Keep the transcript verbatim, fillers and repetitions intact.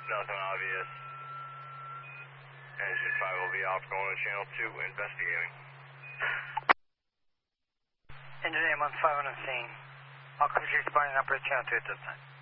Nothing obvious. Engine five will be off going to channel two, investigating. Engine A one five on the scene. All creatures responding operator channel two at this time.